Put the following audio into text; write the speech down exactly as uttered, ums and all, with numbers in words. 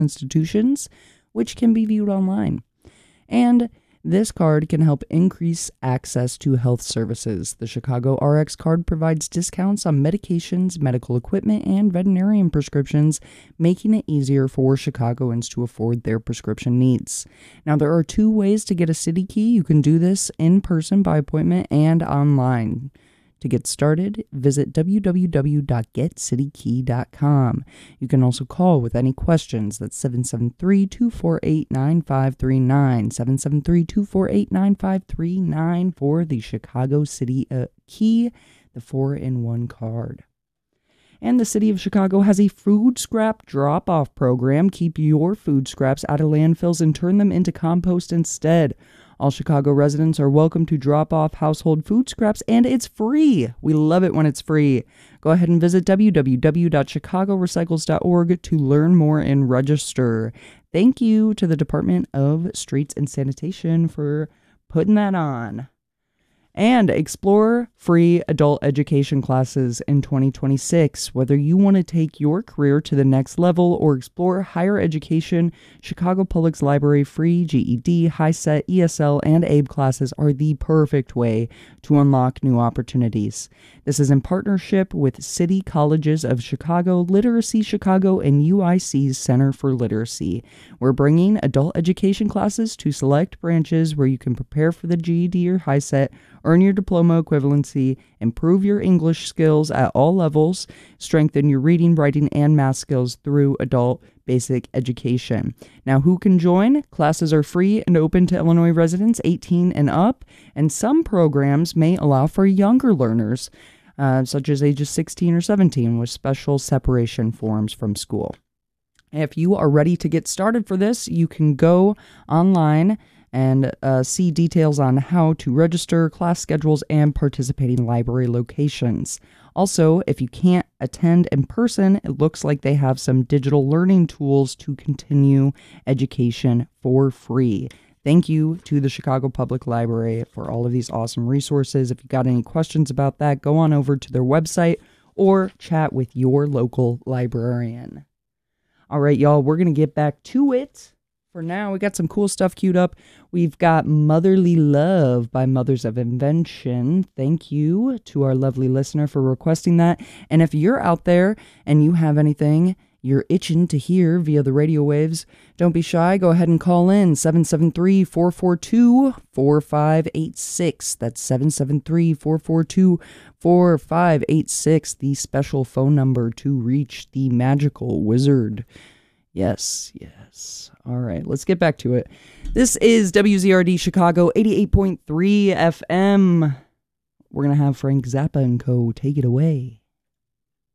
institutions, which can be viewed online. And this card can help increase access to health services. The Chicago R X card provides discounts on medications, medical equipment, and veterinarian prescriptions, making it easier for Chicagoans to afford their prescription needs. Now, there are two ways to get a City Key. You can do this in person by appointment and online. To get started, visit w w w dot get city key dot com. You can also call with any questions. That's seven seven three, two four eight, nine five three nine, seven seven three, two four eight, nine five three nine for the Chicago City uh, Key, the four in one card. And the City of Chicago has a food scrap drop-off program. Keep your food scraps out of landfills and turn them into compost instead. All Chicago residents are welcome to drop off household food scraps, and it's free. We love it when it's free. Go ahead and visit w w w dot chicago recycles dot org to learn more and register. Thank you to the Department of Streets and Sanitation for putting that on. And explore free adult education classes in twenty twenty-six. Whether you want to take your career to the next level or explore higher education, Chicago Public Library free G E D, HiSET, E S L, and A B E classes are the perfect way to unlock new opportunities. This is in partnership with City Colleges of Chicago, Literacy Chicago, and U I C's Center for Literacy. We're bringing adult education classes to select branches where you can prepare for the G E D or HiSET, earn your diploma equivalency, improve your English skills at all levels, strengthen your reading, writing, and math skills through adult basic education. Now, who can join? Classes are free and open to Illinois residents eighteen and up, and some programs may allow for younger learners, uh, such as ages sixteen or seventeen, with special separation forms from school. If you are ready to get started for this, you can go online and uh, see details on how to register, class schedules, and participating library locations. Also, if you can't attend in person, it looks like they have some digital learning tools to continue education for free. Thank you to the Chicago Public Library for all of these awesome resources. If you've got any questions about that, go on over to their website or chat with your local librarian. All right, y'all, we're going to get back to it. For now, we got some cool stuff queued up. We've got Motherly Love by Mothers of Invention. Thank you to our lovely listener for requesting that. And if you're out there and you have anything you're itching to hear via the radio waves, don't be shy. Go ahead and call in seven seven three, four four two, four five eight six. That's seven seven three, four four two, four five eight six, the special phone number to reach the magical wizard. Yes, yes. All right, let's get back to it. This is W Z R D Chicago eighty-eight point three F M. We're going to have Frank Zappa and co. take it away.